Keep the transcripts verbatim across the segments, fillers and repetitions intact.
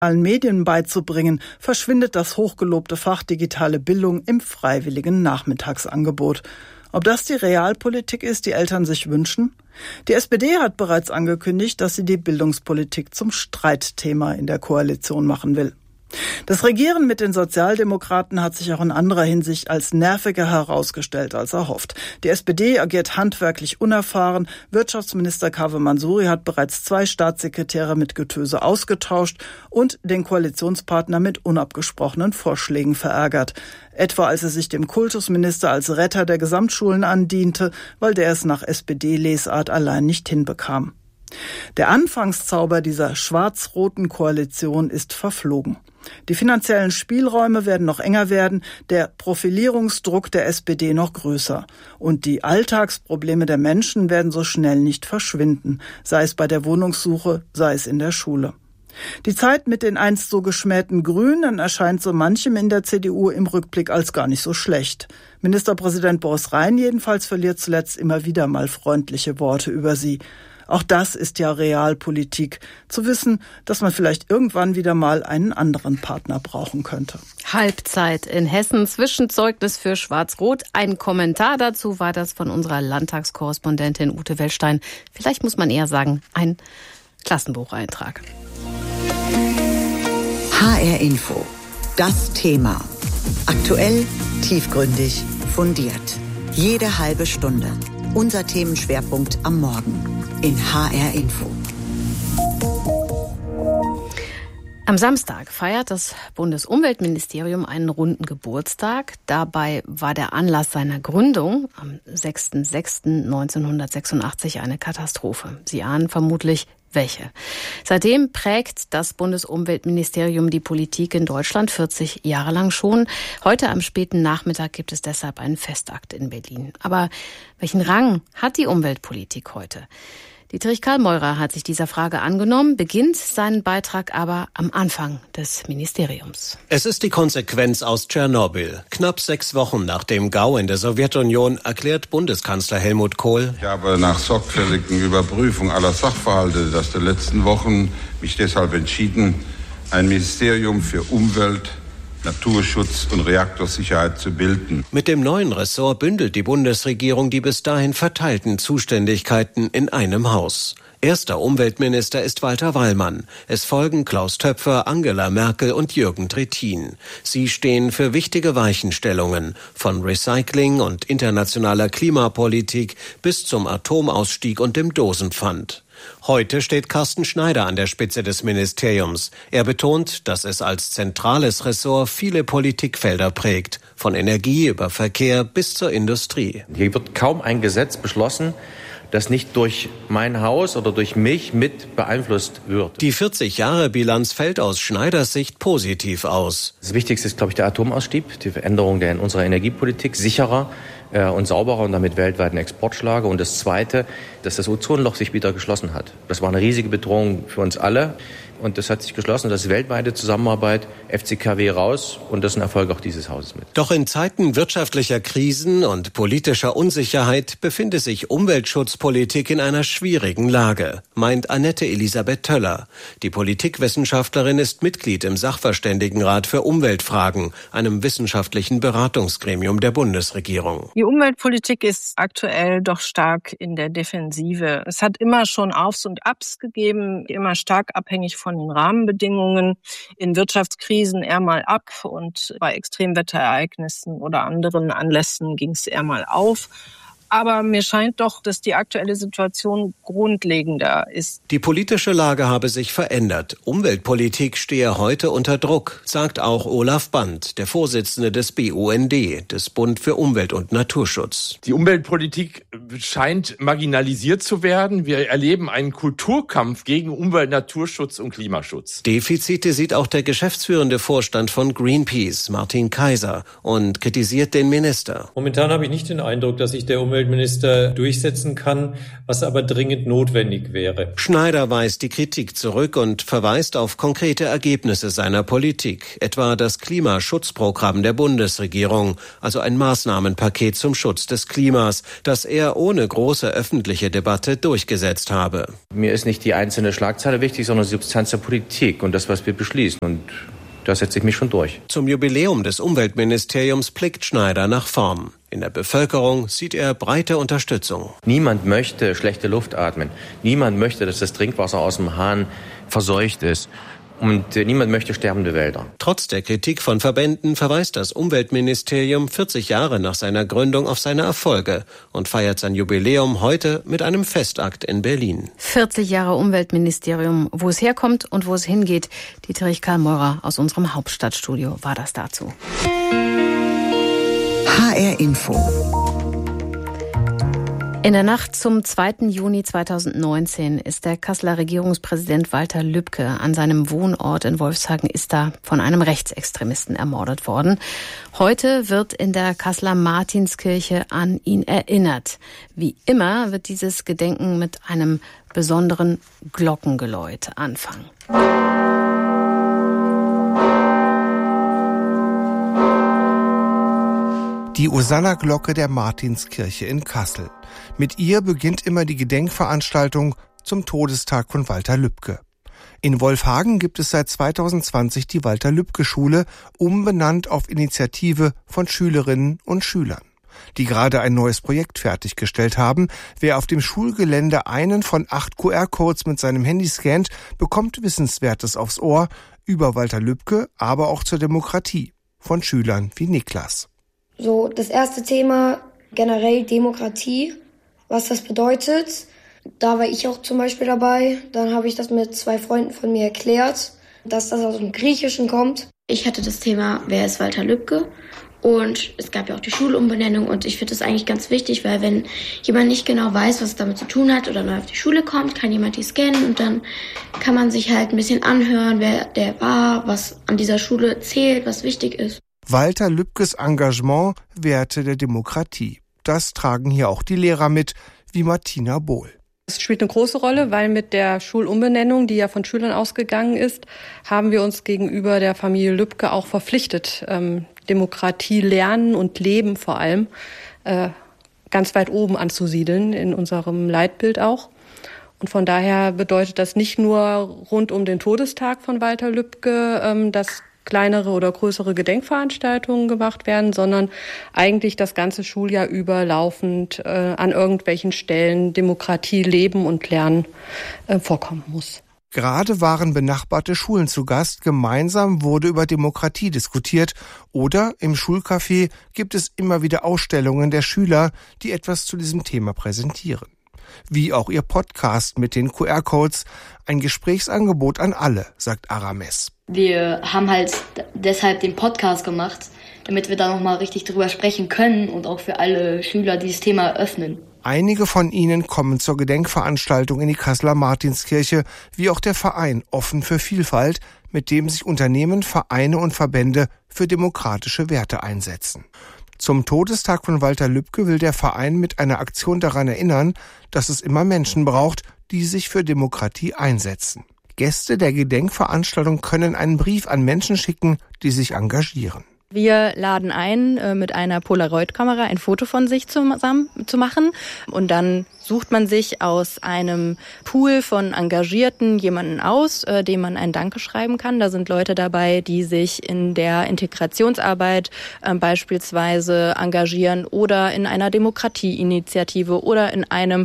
digitalen Medien beizubringen, verschwindet das hochgelobte Fach digitale Bildung im freiwilligen Nachmittagsangebot. Ob das die Realpolitik ist, die Eltern sich wünschen? Die S P D hat bereits angekündigt, dass sie die Bildungspolitik zum Streitthema in der Koalition machen will. Das Regieren mit den Sozialdemokraten hat sich auch in anderer Hinsicht als nerviger herausgestellt als erhofft. Die S P D agiert handwerklich unerfahren. Wirtschaftsminister Kaveh Mansuri hat bereits zwei Staatssekretäre mit Getöse ausgetauscht und den Koalitionspartner mit unabgesprochenen Vorschlägen verärgert. Etwa als er sich dem Kultusminister als Retter der Gesamtschulen andiente, weil der es nach S P D-Lesart allein nicht hinbekam. Der Anfangszauber dieser schwarz-roten Koalition ist verflogen. Die finanziellen Spielräume werden noch enger werden, der Profilierungsdruck der S P D noch größer. Und die Alltagsprobleme der Menschen werden so schnell nicht verschwinden, sei es bei der Wohnungssuche, sei es in der Schule. Die Zeit mit den einst so geschmähten Grünen erscheint so manchem in der C D U im Rückblick als gar nicht so schlecht. Ministerpräsident Boris Rhein jedenfalls verliert zuletzt immer wieder mal freundliche Worte über sie. Auch das ist ja Realpolitik, zu wissen, dass man vielleicht irgendwann wieder mal einen anderen Partner brauchen könnte. Halbzeit in Hessen, Zwischenzeugnis für Schwarz-Rot. Ein Kommentar dazu war das von unserer Landtagskorrespondentin Ute Wellstein. Vielleicht muss man eher sagen, ein Klassenbucheintrag. H R Info, das Thema. Aktuell, tiefgründig, fundiert. Jede halbe Stunde. Unser Themenschwerpunkt am Morgen in H R Info. Am Samstag feiert das Bundesumweltministerium einen runden Geburtstag. Dabei war der Anlass seiner Gründung am sechster sechster neunzehnhundertsechsundachtzig eine Katastrophe. Sie ahnen vermutlich, welche. Seitdem prägt das Bundesumweltministerium die Politik in Deutschland vierzig Jahre lang schon. Heute am späten Nachmittag gibt es deshalb einen Festakt in Berlin. Aber welchen Rang hat die Umweltpolitik heute? Dietrich Kallmeurer hat sich dieser Frage angenommen, beginnt seinen Beitrag aber am Anfang des Ministeriums. Es ist die Konsequenz aus Tschernobyl. Knapp sechs Wochen nach dem Gau in der Sowjetunion erklärt Bundeskanzler Helmut Kohl: Ich habe nach sorgfältigen Überprüfung aller Sachverhalte der letzten Wochen mich deshalb entschieden, ein Ministerium für Umwelt, Naturschutz und Reaktorsicherheit zu bilden. Mit dem neuen Ressort bündelt die Bundesregierung die bis dahin verteilten Zuständigkeiten in einem Haus. Erster Umweltminister ist Walter Wallmann. Es folgen Klaus Töpfer, Angela Merkel und Jürgen Trittin. Sie stehen für wichtige Weichenstellungen, von Recycling und internationaler Klimapolitik bis zum Atomausstieg und dem Dosenpfand. Heute steht Carsten Schneider an der Spitze des Ministeriums. Er betont, dass es als zentrales Ressort viele Politikfelder prägt, von Energie über Verkehr bis zur Industrie. Hier wird kaum ein Gesetz beschlossen, das nicht durch mein Haus oder durch mich mit beeinflusst wird. Die vierzig-Jahre-Bilanz fällt aus Schneiders Sicht positiv aus. Das Wichtigste ist, glaube ich, der Atomausstieg, die Veränderung der in unserer Energiepolitik, sicherer äh, und sauberer und damit weltweiten Exportschlager. Und das Zweite, dass das Ozonloch sich wieder geschlossen hat. Das war eine riesige Bedrohung für uns alle. Und das hat sich geschlossen. Das ist weltweite Zusammenarbeit, F C K W raus. Und das ist ein Erfolg auch dieses Hauses mit. Doch in Zeiten wirtschaftlicher Krisen und politischer Unsicherheit befindet sich Umweltschutzpolitik in einer schwierigen Lage, meint Annette Elisabeth Töller. Die Politikwissenschaftlerin ist Mitglied im Sachverständigenrat für Umweltfragen, einem wissenschaftlichen Beratungsgremium der Bundesregierung. Die Umweltpolitik ist aktuell doch stark in der Defensive. Es hat immer schon Aufs und Abs gegeben, immer stark abhängig von den Rahmenbedingungen, in Wirtschaftskrisen eher mal ab und bei Extremwetterereignissen oder anderen Anlässen ging es eher mal auf. Aber mir scheint doch, dass die aktuelle Situation grundlegender ist. Die politische Lage habe sich verändert. Umweltpolitik stehe heute unter Druck, sagt auch Olaf Band, der Vorsitzende des B U N D, des Bund für Umwelt und Naturschutz. Die Umweltpolitik scheint marginalisiert zu werden. Wir erleben einen Kulturkampf gegen Umwelt, Naturschutz und Klimaschutz. Defizite sieht auch der geschäftsführende Vorstand von Greenpeace, Martin Kaiser, und kritisiert den Minister. Momentan habe ich nicht den Eindruck, dass sich der Umwelt Umweltminister durchsetzen kann, was aber dringend notwendig wäre. Schneider weist die Kritik zurück und verweist auf konkrete Ergebnisse seiner Politik, etwa das Klimaschutzprogramm der Bundesregierung, also ein Maßnahmenpaket zum Schutz des Klimas, das er ohne große öffentliche Debatte durchgesetzt habe. Mir ist nicht die einzelne Schlagzeile wichtig, sondern die Substanz der Politik und das, was wir beschließen. Und da setze ich mich schon durch. Zum Jubiläum des Umweltministeriums blickt Schneider nach vorn. In der Bevölkerung sieht er breite Unterstützung. Niemand möchte schlechte Luft atmen. Niemand möchte, dass das Trinkwasser aus dem Hahn verseucht ist. Und niemand möchte sterbende Wälder. Trotz der Kritik von Verbänden verweist das Umweltministerium vierzig Jahre nach seiner Gründung auf seine Erfolge und feiert sein Jubiläum heute mit einem Festakt in Berlin. vierzig Jahre Umweltministerium, wo es herkommt und wo es hingeht. Dietrich Karl-Meurer aus unserem Hauptstadtstudio war das dazu. H R Info. In der Nacht zum zweiten Juni zweitausendneunzehn ist der Kasseler Regierungspräsident Walter Lübcke an seinem Wohnort in Wolfshagen-Ista von einem Rechtsextremisten ermordet worden. Heute wird in der Kasseler Martinskirche an ihn erinnert. Wie immer wird dieses Gedenken mit einem besonderen Glockengeläut anfangen. Die Hosanna-Glocke der Martinskirche in Kassel. Mit ihr beginnt immer die Gedenkveranstaltung zum Todestag von Walter Lübcke. In Wolfhagen gibt es seit zweitausendzwanzig die Walter-Lübcke-Schule, umbenannt auf Initiative von Schülerinnen und Schülern, die gerade ein neues Projekt fertiggestellt haben. Wer auf dem Schulgelände einen von acht Q R-Codes mit seinem Handy scannt, bekommt Wissenswertes aufs Ohr über Walter Lübcke, aber auch zur Demokratie von Schülern wie Niklas. So, das erste Thema, generell Demokratie, was das bedeutet. Da war ich auch zum Beispiel dabei. Dann habe ich das mit zwei Freunden von mir erklärt, dass das aus dem Griechischen kommt. Ich hatte das Thema, wer ist Walter Lübcke? Und es gab ja auch die Schulumbenennung und ich finde das eigentlich ganz wichtig, weil wenn jemand nicht genau weiß, was es damit zu tun hat oder neu auf die Schule kommt, kann jemand die scannen und dann kann man sich halt ein bisschen anhören, wer der war, was an dieser Schule zählt, was wichtig ist. Walter Lübckes Engagement, Werte der Demokratie. Das tragen hier auch die Lehrer mit, wie Martina Bohl. Es spielt eine große Rolle, weil mit der Schulumbenennung, die ja von Schülern ausgegangen ist, haben wir uns gegenüber der Familie Lübcke auch verpflichtet, ähm, Demokratie lernen und leben vor allem äh, ganz weit oben anzusiedeln, in unserem Leitbild auch. Und von daher bedeutet das nicht nur rund um den Todestag von Walter Lübcke, ähm, dass kleinere oder größere Gedenkveranstaltungen gemacht werden, sondern eigentlich das ganze Schuljahr über laufend äh, an irgendwelchen Stellen Demokratie leben und lernen äh, vorkommen muss. Gerade waren benachbarte Schulen zu Gast, gemeinsam wurde über Demokratie diskutiert oder im Schulcafé gibt es immer wieder Ausstellungen der Schüler, die etwas zu diesem Thema präsentieren. Wie auch ihr Podcast mit den Q R-Codes, ein Gesprächsangebot an alle, sagt Arames. Wir haben halt deshalb den Podcast gemacht, damit wir da nochmal richtig drüber sprechen können und auch für alle Schüler dieses Thema eröffnen. Einige von ihnen kommen zur Gedenkveranstaltung in die Kasseler Martinskirche, wie auch der Verein Offen für Vielfalt, mit dem sich Unternehmen, Vereine und Verbände für demokratische Werte einsetzen. Zum Todestag von Walter Lübcke will der Verein mit einer Aktion daran erinnern, dass es immer Menschen braucht, die sich für Demokratie einsetzen. Gäste der Gedenkveranstaltung können einen Brief an Menschen schicken, die sich engagieren. Wir laden ein, mit einer Polaroid-Kamera ein Foto von sich zusammen zu machen und dann sucht man sich aus einem Pool von Engagierten jemanden aus, dem man ein Danke schreiben kann. Da sind Leute dabei, die sich in der Integrationsarbeit äh, beispielsweise engagieren oder in einer Demokratieinitiative oder in einem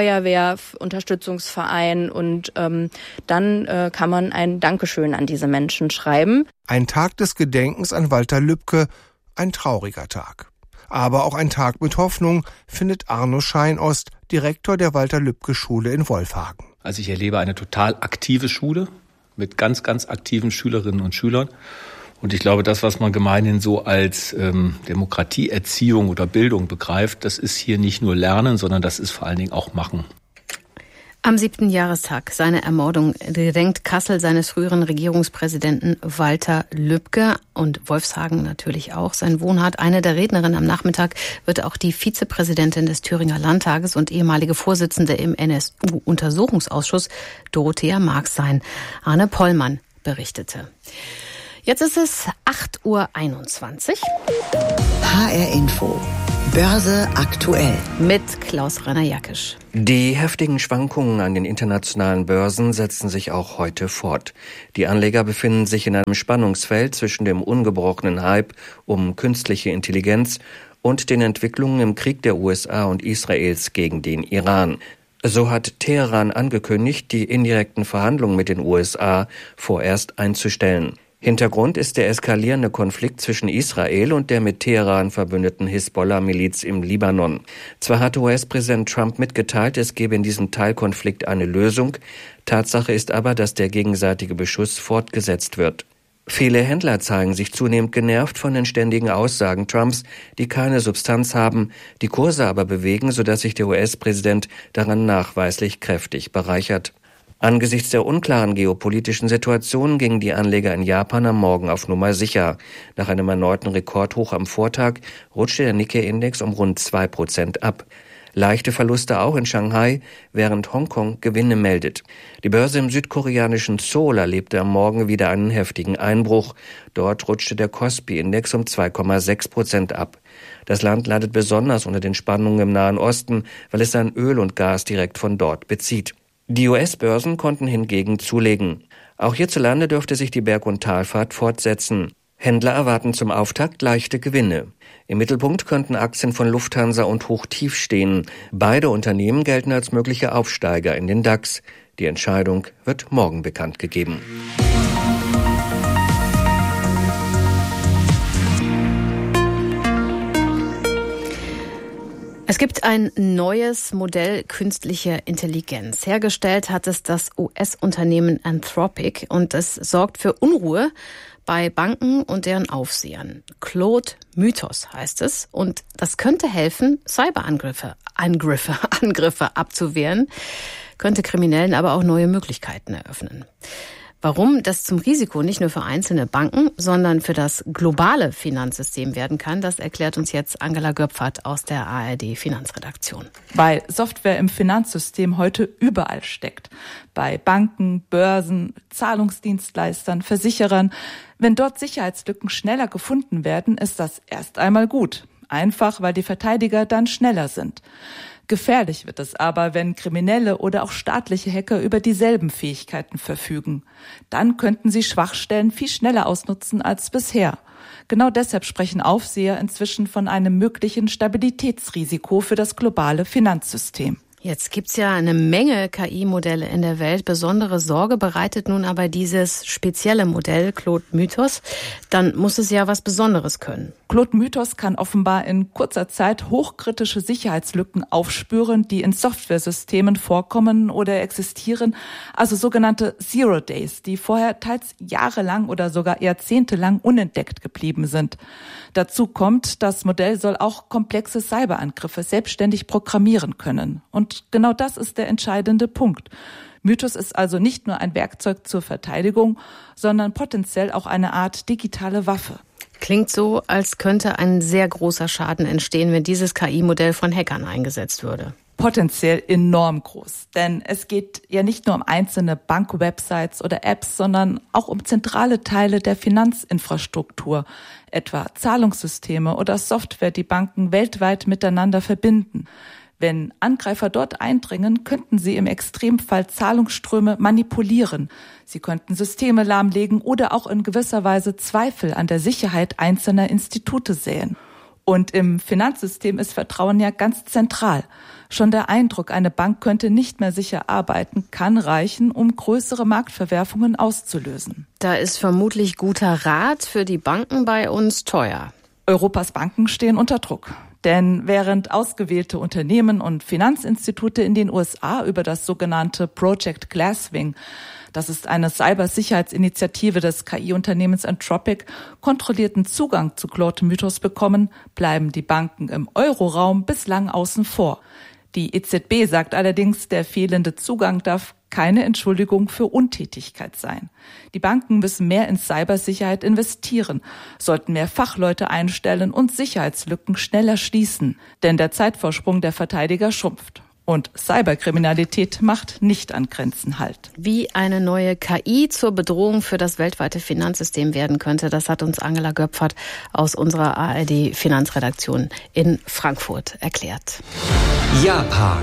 Feuerwehrunterstützungsverein und ähm, dann äh, kann man ein Dankeschön an diese Menschen schreiben. Ein Tag des Gedenkens an Walter Lübcke, ein trauriger Tag. Aber auch ein Tag mit Hoffnung, findet Arno Scheinost, Direktor der Walter-Lübcke-Schule in Wolfhagen. Also ich erlebe eine total aktive Schule mit ganz, ganz aktiven Schülerinnen und Schülern. Und ich glaube, das, was man gemeinhin so als ähm, Demokratieerziehung oder Bildung begreift, das ist hier nicht nur Lernen, sondern das ist vor allen Dingen auch Machen. Am siebten Jahrestag seiner Ermordung gedenkt Kassel seines früheren Regierungspräsidenten Walter Lübcke und Wolfshagen natürlich auch, sein Wohnort. Eine der Rednerinnen am Nachmittag wird auch die Vizepräsidentin des Thüringer Landtages und ehemalige Vorsitzende im N S U-Untersuchungsausschuss Dorothea Marx sein. Arne Pollmann berichtete. Jetzt ist es acht Uhr einundzwanzig. H R Info. Börse aktuell. Mit Klaus-Rainer Jackisch. Die heftigen Schwankungen an den internationalen Börsen setzen sich auch heute fort. Die Anleger befinden sich in einem Spannungsfeld zwischen dem ungebrochenen Hype um künstliche Intelligenz und den Entwicklungen im Krieg der U S A und Israels gegen den Iran. So hat Teheran angekündigt, die indirekten Verhandlungen mit den U S A vorerst einzustellen. Hintergrund ist der eskalierende Konflikt zwischen Israel und der mit Teheran verbündeten Hisbollah-Miliz im Libanon. Zwar hatte U S-Präsident Trump mitgeteilt, es gebe in diesem Teilkonflikt eine Lösung. Tatsache ist aber, dass der gegenseitige Beschuss fortgesetzt wird. Viele Händler zeigen sich zunehmend genervt von den ständigen Aussagen Trumps, die keine Substanz haben, die Kurse aber bewegen, sodass sich der U S-Präsident daran nachweislich kräftig bereichert. Angesichts der unklaren geopolitischen Situation gingen die Anleger in Japan am Morgen auf Nummer sicher. Nach einem erneuten Rekordhoch am Vortag rutschte der Nikkei-Index um rund zwei Prozent ab. Leichte Verluste auch in Shanghai, während Hongkong Gewinne meldet. Die Börse im südkoreanischen Seoul erlebte am Morgen wieder einen heftigen Einbruch. Dort rutschte der Kospi-Index um zwei Komma sechs Prozent ab. Das Land leidet besonders unter den Spannungen im Nahen Osten, weil es sein Öl und Gas direkt von dort bezieht. Die U S-Börsen konnten hingegen zulegen. Auch hierzulande dürfte sich die Berg- und Talfahrt fortsetzen. Händler erwarten zum Auftakt leichte Gewinne. Im Mittelpunkt könnten Aktien von Lufthansa und Hochtief stehen. Beide Unternehmen gelten als mögliche Aufsteiger in den DAX. Die Entscheidung wird morgen bekannt gegeben. Es gibt ein neues Modell künstlicher Intelligenz. Hergestellt hat es das U S-Unternehmen Anthropic und es sorgt für Unruhe bei Banken und deren Aufsehern. Claude Mythos heißt es und das könnte helfen, Cyberangriffe Angriffe, Angriffe abzuwehren, könnte Kriminellen aber auch neue Möglichkeiten eröffnen. Warum das zum Risiko nicht nur für einzelne Banken, sondern für das globale Finanzsystem werden kann, das erklärt uns jetzt Angela Göpfert aus der A R D-Finanzredaktion. Weil Software im Finanzsystem heute überall steckt. Bei Banken, Börsen, Zahlungsdienstleistern, Versicherern. Wenn dort Sicherheitslücken schneller gefunden werden, ist das erst einmal gut. Einfach, weil die Verteidiger dann schneller sind. Gefährlich wird es aber, wenn Kriminelle oder auch staatliche Hacker über dieselben Fähigkeiten verfügen. Dann könnten sie Schwachstellen viel schneller ausnutzen als bisher. Genau deshalb sprechen Aufseher inzwischen von einem möglichen Stabilitätsrisiko für das globale Finanzsystem. Jetzt gibt's ja eine Menge K I-Modelle in der Welt. Besondere Sorge bereitet nun aber dieses spezielle Modell Claude Mythos. Dann muss es ja was Besonderes können. Claude Mythos kann offenbar in kurzer Zeit hochkritische Sicherheitslücken aufspüren, die in Softwaresystemen vorkommen oder existieren, also sogenannte Zero Days, die vorher teils jahrelang oder sogar jahrzehntelang unentdeckt geblieben sind. Dazu kommt, das Modell soll auch komplexe Cyberangriffe selbstständig programmieren können. Und genau das ist der entscheidende Punkt. Mythos ist also nicht nur ein Werkzeug zur Verteidigung, sondern potenziell auch eine Art digitale Waffe. Klingt so, als könnte ein sehr großer Schaden entstehen, wenn dieses K I-Modell von Hackern eingesetzt würde. Potenziell enorm groß. Denn es geht ja nicht nur um einzelne Bankwebsites oder Apps, sondern auch um zentrale Teile der Finanzinfrastruktur, etwa Zahlungssysteme oder Software, die Banken weltweit miteinander verbinden. Wenn Angreifer dort eindringen, könnten sie im Extremfall Zahlungsströme manipulieren. Sie könnten Systeme lahmlegen oder auch in gewisser Weise Zweifel an der Sicherheit einzelner Institute säen. Und im Finanzsystem ist Vertrauen ja ganz zentral. Schon der Eindruck, eine Bank könnte nicht mehr sicher arbeiten, kann reichen, um größere Marktverwerfungen auszulösen. Da ist vermutlich guter Rat für die Banken bei uns teuer. Europas Banken stehen unter Druck. Denn während ausgewählte Unternehmen und Finanzinstitute in den U S A über das sogenannte Project Glasswing, das ist eine Cybersicherheitsinitiative des K I-Unternehmens Anthropic, kontrollierten Zugang zu Claude Mythos bekommen, bleiben die Banken im Euroraum bislang außen vor. Die E Z B sagt allerdings, der fehlende Zugang darf keine Entschuldigung für Untätigkeit sein. Die Banken müssen mehr in Cybersicherheit investieren, sollten mehr Fachleute einstellen und Sicherheitslücken schneller schließen, denn der Zeitvorsprung der Verteidiger schrumpft. Und Cyberkriminalität macht nicht an Grenzen Halt. Wie eine neue K I zur Bedrohung für das weltweite Finanzsystem werden könnte, das hat uns Angela Göpfert aus unserer A R D-Finanzredaktion in Frankfurt erklärt. Japan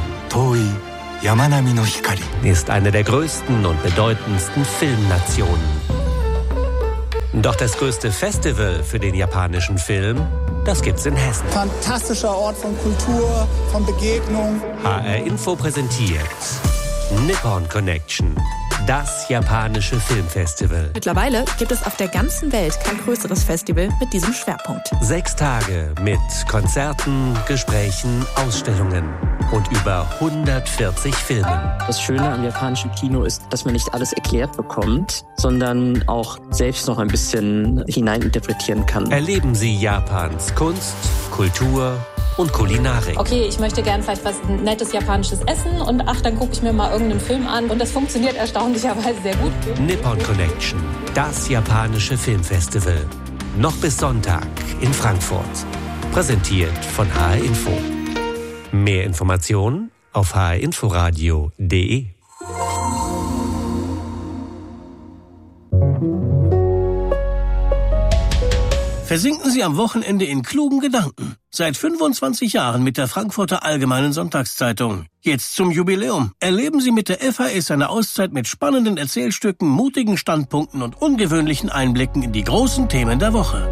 ist eine der größten und bedeutendsten Filmnationen. Doch das größte Festival für den japanischen Film, das gibt's in Hessen. Fantastischer Ort von Kultur, von Begegnung. H R Info präsentiert Nippon Connection, das japanische Filmfestival. Mittlerweile gibt es auf der ganzen Welt kein größeres Festival mit diesem Schwerpunkt. Sechs Tage mit Konzerten, Gesprächen, Ausstellungen und über hundertvierzig Filmen. Das Schöne am japanischen Kino ist, dass man nicht alles erklärt bekommt, sondern auch selbst noch ein bisschen hineininterpretieren kann. Erleben Sie Japans Kunst, Kultur und Kulinarik. Okay, ich möchte gern vielleicht was nettes japanisches essen und ach, dann gucke ich mir mal irgendeinen Film an und das funktioniert erstaunlicherweise sehr gut. Nippon Connection, das japanische Filmfestival. Noch bis Sonntag in Frankfurt. Präsentiert von H R Info. Mehr Informationen auf h r inforadio punkt d e. Versinken Sie am Wochenende in klugen Gedanken. Seit fünfundzwanzig Jahren mit der Frankfurter Allgemeinen Sonntagszeitung. Jetzt zum Jubiläum. Erleben Sie mit der F A S eine Auszeit mit spannenden Erzählstücken, mutigen Standpunkten und ungewöhnlichen Einblicken in die großen Themen der Woche.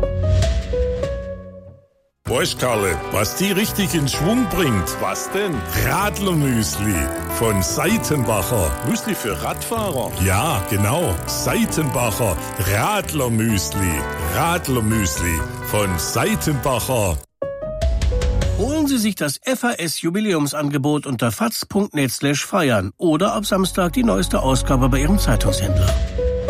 Weißt Karle, was die richtig in Schwung bringt? Was denn? Radlermüsli von Seitenbacher. Müsli für Radfahrer? Ja, genau. Seitenbacher Radlermüsli. Radlermüsli von Seitenbacher. Holen Sie sich das F A S-Jubiläumsangebot unter faz punkt net slash feiern oder ab Samstag die neueste Ausgabe bei Ihrem Zeitungshändler.